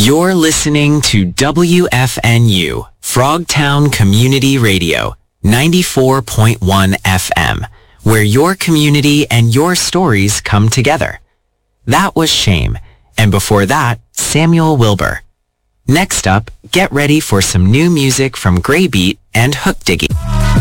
You're listening to WFNU, Frogtown Community Radio, 94.1 FM, where your community and your stories come together. That was Shame, and before that, Samuel Wilbur. Next up, get ready for some new music from Greybeat and Hook Digging.